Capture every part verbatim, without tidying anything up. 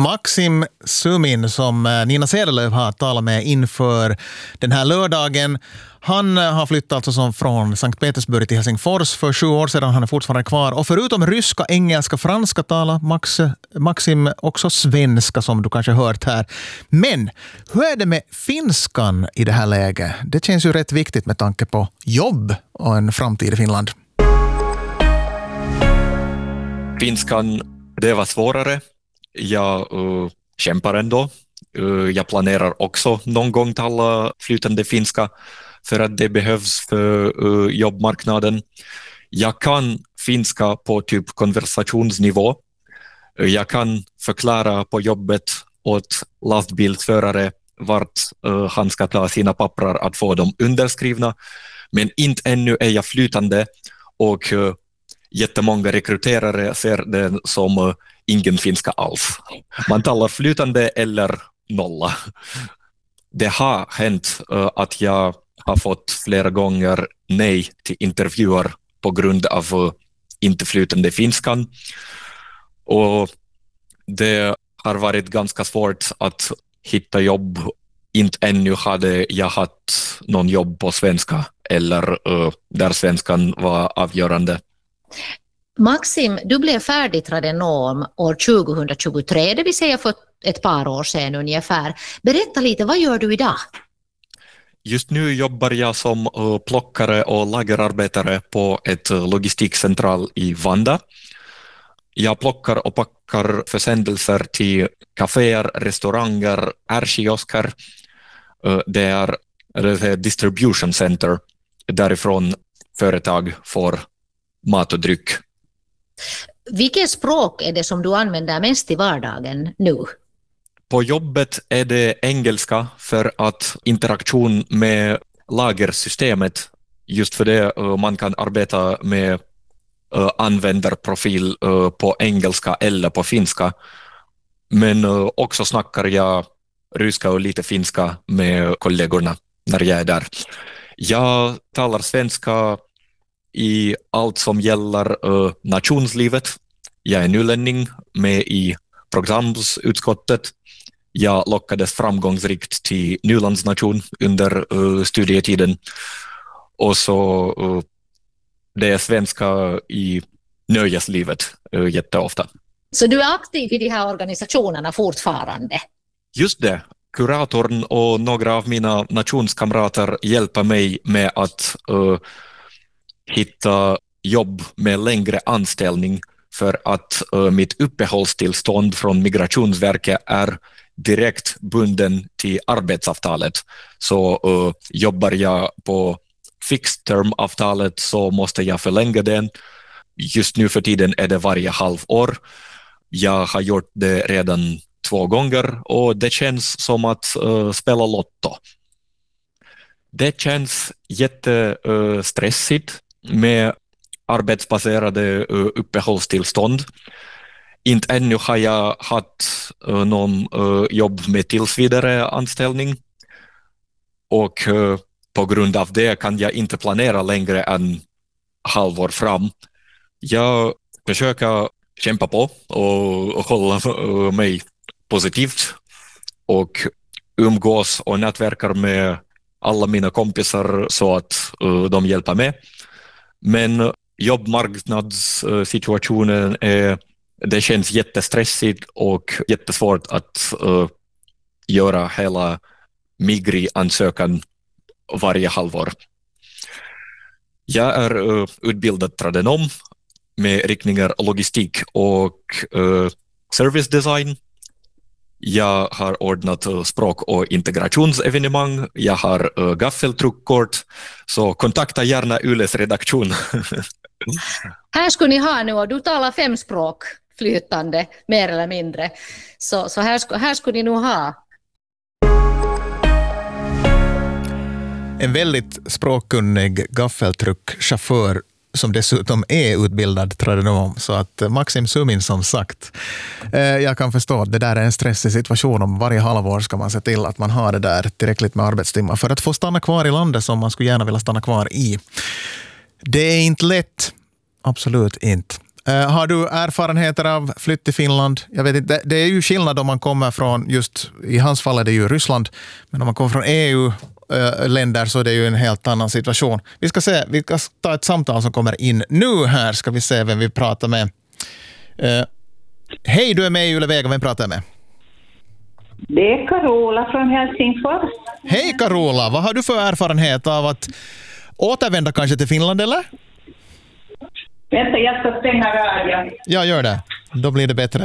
Maksim Sumin som Nina Cederlöf har talat med inför den här lördagen. Han har flyttat alltså som från Sankt Petersburg till Helsingfors för sju år sedan. Han är fortfarande kvar. Och förutom ryska, engelska, franska talar Max, Maksim också svenska som du kanske hört här. Men hur är det med finskan i det här läget? Det känns ju rätt viktigt med tanke på jobb och en framtid i Finland. Finskan, det var svårare. Jag uh, kämpar ändå. Uh, jag planerar också någon gång tala flytande finska för att det behövs för uh, jobbmarknaden. Jag kan finska på typ konversationsnivå. Uh, jag kan förklara på jobbet åt lastbilsförare vart uh, han ska ta sina papper att få dem underskrivna. Men inte ännu är jag flytande och uh, jättemånga rekryterare ser det som uh, ingen finska alls. Man talar flytande eller nolla. Det har hänt uh, att jag har fått flera gånger nej till intervjuer på grund av uh, inte flytande finskan. Och det har varit ganska svårt att hitta jobb. Inte ännu hade jag haft någon jobb på svenska eller uh, där svenskan var avgörande. Maksim, du blev färdig tradenom år tjugohundratjugotre, det vill säga för ett par år sedan ungefär. Berätta lite, vad gör du idag? Just nu jobbar jag som uh, plockare och lagerarbetare på ett uh, logistikcentral i Vanda. Jag plockar och packar försändelser till kaféer, restauranger, ärkiosker. Uh, det är ett distribution center därifrån företag får mat och dryck. Vilket språk är det som du använder mest i vardagen nu? På jobbet är det engelska för att interaktion med lagersystemet, just för det man kan arbeta med uh, användarprofil uh, på engelska eller på finska. Men uh, också snackar jag ryska och lite finska med kollegorna när jag är där. Jag talar svenska i allt som gäller uh, nationslivet. Jag är nylänning med i programutskottet. Jag lockades framgångsrikt till Nylandsnation under uh, studietiden. Och så uh, det är svenska i nöjeslivet uh, jätteofta. Så du är aktiv i de här organisationerna fortfarande? Just det. Kuratorn och några av mina nationskamrater hjälper mig med att uh, hitta jobb med längre anställning för att uh, mitt uppehållstillstånd från Migrationsverket är direkt bunden till arbetsavtalet. Så uh, jobbar jag på fixed term-avtalet så måste jag förlänga den. Just nu för tiden är det varje halvår. Jag har gjort det redan två gånger och det känns som att uh, spela lotto. Det känns jättestressigt uh, med arbetsbaserade uh, uppehållstillstånd. Inte ännu har jag haft uh, någon uh, jobb med tillsvidare anställning och uh, på grund av det kan jag inte planera längre än halvår fram. Jag försöker kämpa på och, och hålla uh, mig positivt och umgås och nätverkar med alla mina kompisar så att uh, de hjälper mig. Men jobbmarknadssituationen är, det känns jättestressigt och jättesvårt att uh, göra hela migri-ansökan varje halvår. Jag är uh, utbildad tradenom med riktningar logistik och uh, service design. Jag har ordnat uh, språk- och integrationsevenemang. Jag har uh, gaffeltruckkort. Så kontakta gärna Yles redaktion. Här skulle ni ha nu, och du talar fem språk flytande, mer eller mindre. Så, så här, här skulle ni nog ha. En väldigt språkkunnig gaffeltruckchaufför som dessutom är utbildad tradenom. Så att Maksim Sumin som sagt, eh, jag kan förstå att det där är en stressig situation. Om varje halvår ska man se till att man har det där tillräckligt med arbetstimmar för att få stanna kvar i landet som man skulle gärna vilja stanna kvar i. Det är inte lätt, absolut inte. Uh, har du erfarenheter av flytt till Finland? Jag vet inte, det, det är ju skillnad om man kommer från, just i hans fall är det ju Ryssland, men om man kommer från E U-länder så är det ju en helt annan situation. Vi ska se, vi ska ta ett samtal som kommer in nu här, ska vi se vem vi pratar med. Uh, Hej, du är med i Yle Vega, vem pratar jag med? Det är Carola från Helsingfors. Hej Carola, vad har du för erfarenhet av att återvända kanske till Finland eller? Vänta, jag ska stänga radion. Ja, gör det. Då blir det bättre.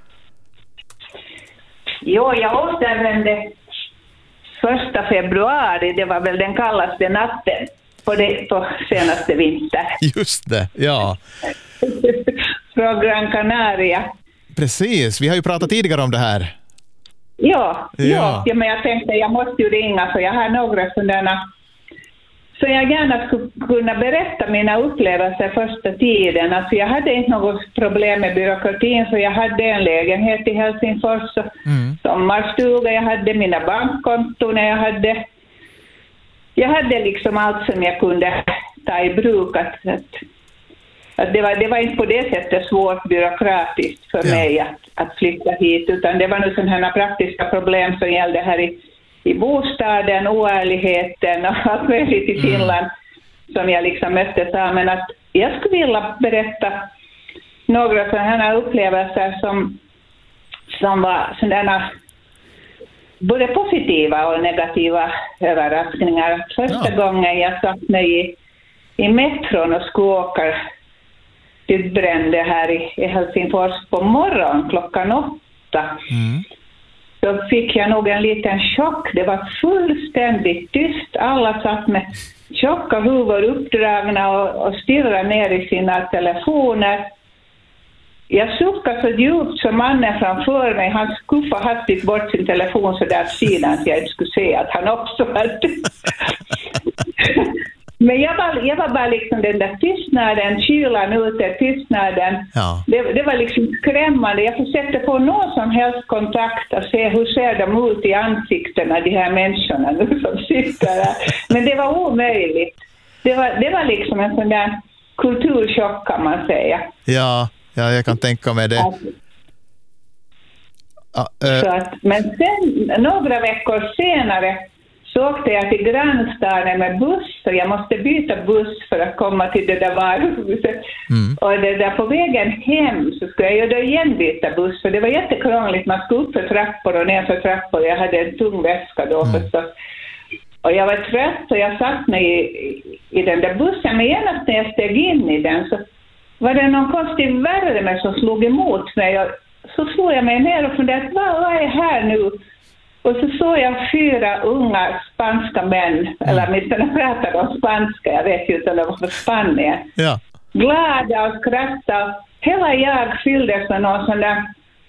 Jo, jag återvände första februari. Det var väl den kallaste natten på, det, på senaste vinter. Just det, ja. Från Gran Canaria. Precis, vi har ju pratat tidigare om det här. Ja, ja. Ja. ja men jag tänkte jag måste ju ringa för jag har några sådana så jag gärna skulle kunna berätta mina upplevelser första tiden. Alltså jag hade inte något problem med byråkratin, så jag hade en lägenhet i Helsingfors, mm. sommarstuga, jag hade mina bankkonton, jag hade, jag hade liksom allt som jag kunde ta i bruk. Att, att, att det, var, det var inte på det sättet svårt byråkratiskt för ja. mig att, att flytta hit, utan det var nu sådana praktiska problem som gällde här i i bostaden, oärligheten och allt möjligt i Finland mm. som jag liksom möttes av. Men att jag skulle vilja berätta några sådana här upplevelser som, som var sådana både positiva och negativa överraskningar. Första ja. gången jag satt mig i, i metron och skulle åka till Brände här i, i Helsingfors på morgon klockan åtta. Mm. Så fick jag nog en liten chock. Det var fullständigt tyst. Alla satt med tjocka huvud uppdragna och, och stirrade ner i sina telefoner. Jag suckade så djupt som mannen framför mig. Han skuffade hastigt bort sin telefon så där sidan så jag inte skulle se att han också hade. Men jag var, jag var bara liksom den där tystnaden, kylan ute, tystnaden. Ja. Det, det var liksom skrämmande. Jag försökte få någon som helst kontakt och se hur ser de ut i ansiktena, de här människorna nu som sitter där. Men det var omöjligt. Det var, det var liksom en sån där kulturchock kan man säga. Ja, ja jag kan tänka mig det. Alltså, ah, äh. så att, men sen, några veckor senare så åkte jag till grannstaden med buss och jag måste byta buss för att komma till det där varuhuset. Mm. Och det där på vägen hem så skulle jag ju då igen byta buss, för det var jättekrångligt. Man skulle upp för trappor och ner för trappor. Jag hade en tung väska då mm. förstås. Och jag var trött och jag satt mig i, i den där bussen, men genast när jag steg in i den så var det någon konstig värme som slog emot mig. Och så slog jag mig ner och funderade, vad, vad är här nu? Och så såg jag fyra unga spanska män, mm. eller åtminstone pratade om spanska, jag vet ju inte om det var för Spanien. Ja. Glada och skrattade. Hela jag fylldes med någon sån där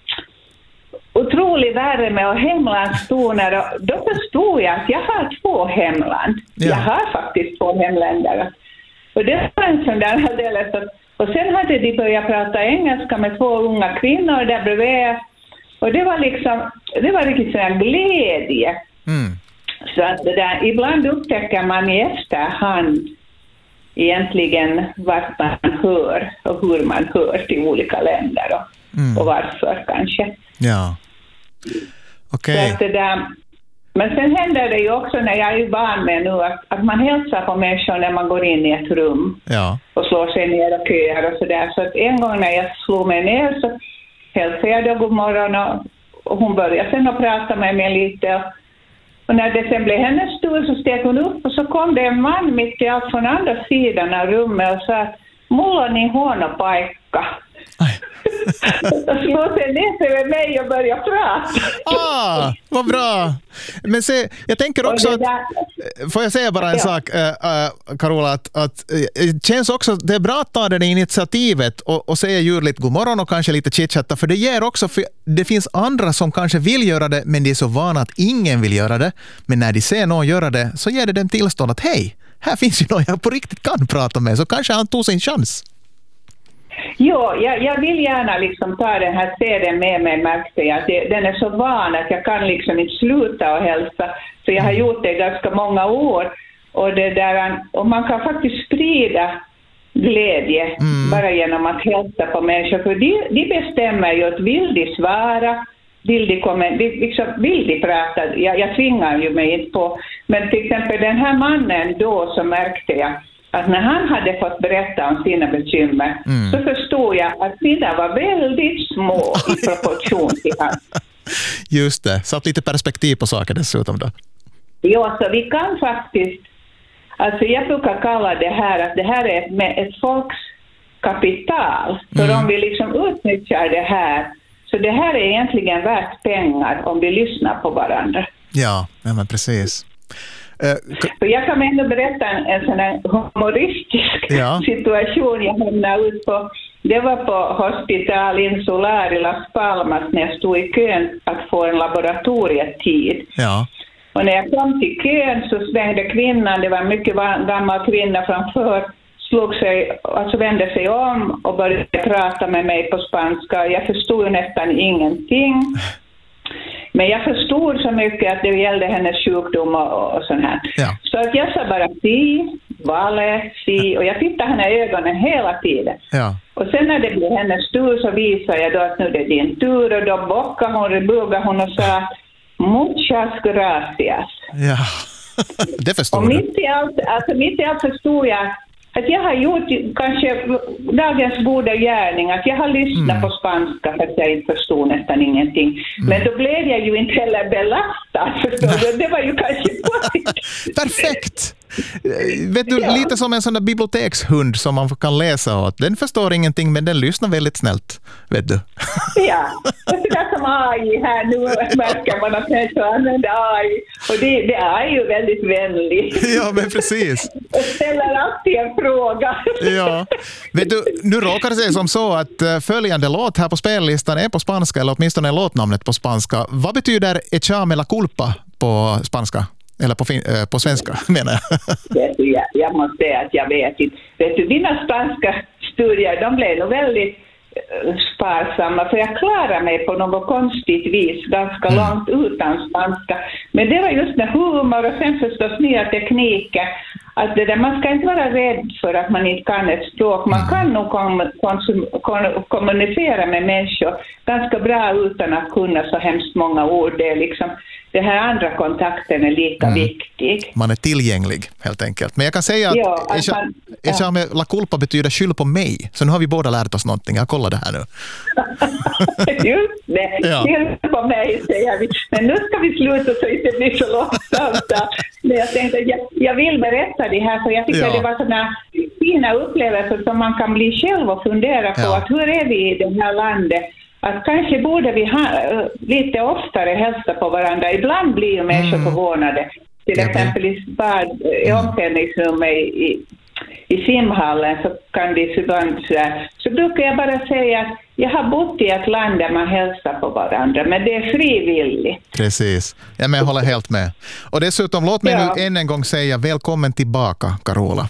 otrolig värme och hemlandstoner. Och då förstod jag att jag har två hemland. Ja. Jag har faktiskt två hemländer. Och det var en sån där alldeles. Och sen hade de börjat prata engelska med två unga kvinnor där bredvid. Och det var liksom, det var riktigt sån här glädje. Mm. Så att det där, ibland upptäcker man i efterhand egentligen vart man hör och hur man hör till olika länder och, mm. och varför kanske. Ja, okej. Okay. Men sen händer det ju också när jag är van med nu att, att man hälsar på människor när man går in i ett rum ja. och slår sig ner och köar och sådär. Så att en gång när jag slog mig ner så hälsade jag då god morgon och, och hon började sen att prata med mig lite. Och, och när det sen blev hennes tur så steg hon upp och så kom det en man mitt i allt från andra sidan av rummet och sa att mulla ni huono paikka. Och slog sig ner med mig och började prata. Ah, vad bra. Men se, jag tänker också att, får jag säga bara en ja. sak, äh, äh, Carola, att, att det känns också, det är bra att ta det initiativet och, och säga ljudligt god morgon och kanske lite chitchatta, för det ger också, för det finns andra som kanske vill göra det, men det är så vana att ingen vill göra det, men när de ser någon göra det så ger det dem tillstånd att hej, här finns ju någon jag på riktigt kan prata med, så kanske han tog sin chans. Jo, jag, jag vill gärna liksom ta den här serien med mig, märkte jag. Att det, den är så van att jag kan liksom inte sluta och hälsa. Så jag har gjort det i ganska många år. Och, det där, och man kan faktiskt sprida glädje mm. bara genom att hälsa på människor. För de, de bestämmer ju att vill de svara, vill de, komma, liksom, vill de prata. Jag, jag tvingar ju mig inte på. Men till exempel den här mannen då, så märkte jag att när han hade fått berätta om sina bekymmer mm. så förstod jag att sina var väldigt små i proportion till hans. Just det, satt lite perspektiv på saker dessutom då. Ja, så vi kan faktiskt, alltså jag brukar kalla det här att det här är ett, ett folks kapital. För mm. om vi liksom utnyttjar det här, så det här är egentligen värt pengar om vi lyssnar på varandra. Ja, ja men precis. Uh, För jag kan ändå berätta en, en sån här humoristisk ja. situation jag hamnade ut på. Det var på Hospital Insular i Las Palmas när jag stod i kön att få en laboratorietid. Ja. Och när jag kom till kön så svängde kvinnan, det var en mycket gammal kvinna framför, slog sig, alltså vände sig om och började prata med mig på spanska. Jag förstod nästan ingenting. Men jag förstod så mycket att det gällde hennes sjukdom och, och sånt här. Ja. Så att jag sa bara si, vale, si. Och jag tittade henne i ögonen hela tiden. Ja. Och sen när det blev hennes tur så visade jag då att nu är det din tur. Och då bockade hon, bugade hon och sa muchas gracias. Ja, det förstår och du. mitt i allt, alltså mitt i allt förstod jag att jag har gjort kanske dagens goda gärning, att jag har lyssnat mm. på spanska för att jag inte förstod nästan ingenting. Mm. Men då blev jag ju inte heller belastad, förstår du? Det var ju kanske positivt. Perfekt! Vet du, ja. lite som en sån där bibliotekshund som man kan läsa åt. Den förstår ingenting, men den lyssnar väldigt snällt, vet du. Ja, och det där som A I här, nu märker man att människor använder A I. Och det, det är ju väldigt vänligt. Ja, men precis. Och ställer alltid en fråga. Ja, vet du, nu råkar det sig som så att följande låt här på spellistan är på spanska, eller åtminstone låtnamnet på spanska. Vad betyder echame la culpa på spanska? Eller på, fin- äh, på svenska, menar jag. jag. Jag måste säga att jag vet inte. Vet du, dina spanska studier, de blev nog väldigt uh, sparsamma. För jag klarar mig på något konstigt vis ganska mm. långt utan spanska. Men det var just med humor och sen förstås nya tekniker. Att det där, man ska inte vara rädd för att man inte kan ett språk. Man kan nog kom, konsum, kom, kommunicera med människor ganska bra utan att kunna så hemskt många ord. Det är liksom... Den här andra kontakten är lika mm. viktig. Man är tillgänglig, helt enkelt. Men jag kan säga att ja, att man, echame ja. la culpa betyder skyll på mig. Så nu har vi båda lärt oss någonting. Jag kollar det här nu. Just det. Ja. Skyll på mig, säger vi. Men nu ska vi sluta så att det blir så långsamt. Men jag tänkte jag, jag vill berätta det här. För jag tycker ja. det var sådana fina upplevelser som man kan bli själv och fundera på. Ja. Att hur är vi i det här landet? Att kanske borde vi ha, uh, lite oftare hälsa på varandra. Ibland blir ju människor mm. förvånade. Till exempel i, bad, i omklädningsrummet i, i, i simhallen så kan det ibland sådär. Så brukar jag bara säga att jag har bott i ett land där man hälsar på varandra. Men det är frivilligt. Precis. Ja, men jag håller helt med. Och dessutom, låt mig ja. nu än en gång säga välkommen tillbaka, Carola.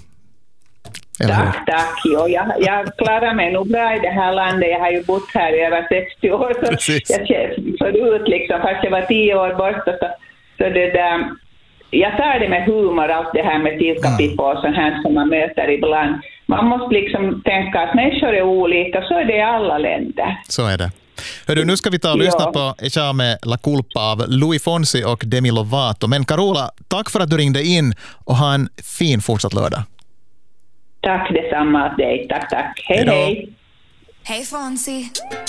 Tack, tack. Jo, jag, jag klarar mig nog bra i det här landet. Jag har ju bott här i över sextio år. Så jag förut, liksom, fast jag var tio år borta. Så, så det där, jag tar det med humor, allt det här med tillkapippo och sånt här som man möter ibland. Man måste liksom tänka att människor är olika, så är det i alla länder. Så är det. Hörru, nu ska vi ta och lyssna ja. på Echame la culpa av Louis Fonsi och Demi Lovato. Men Carola, tack för att du ringde in och ha en fin fortsatt lördag. Tack detsamma åt dig. Tack, tack. Hej, hej. Hej Fonsi.